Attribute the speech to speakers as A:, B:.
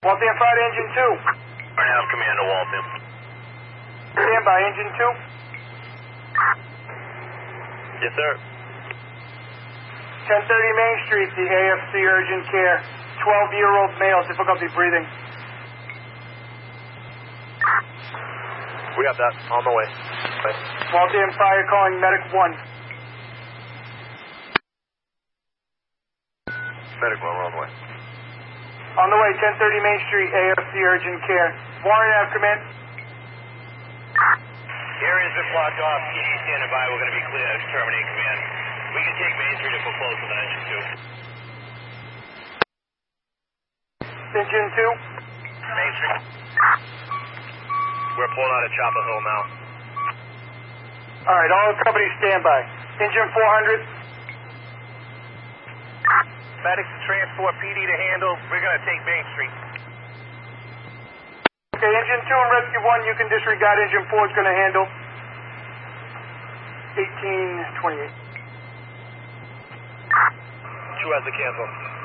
A: Waltham 5 to Engine 2.
B: I have command to Waltham.
A: Stand by, Engine 2.
B: Yes, sir.
A: 1030 Main Street, the AFC Urgent Care. 12-year-old male, difficulty breathing.
B: We got that. On the way.
A: Waltham Fire calling Medic 1.
B: Medic 1, we're on the way.
A: On the way, 1030 Main Street, AFC Urgent Care. Warren, have command.
B: Area's been blocked off. PD standing by. We're going to be clear to terminate command. We can take Main Street if we're close with an Engine 2.
A: Engine 2.
B: Main Street. We're pulling out of Chapel Hill now.
A: All right, all companies stand by. Engine 400.
B: Medics to transport, PD to handle. We're going to take Main Street.
A: Okay, Engine 2 and Rescue 1, you can disregard. Engine 4 is going to handle. 1828.
B: 2 has to cancel.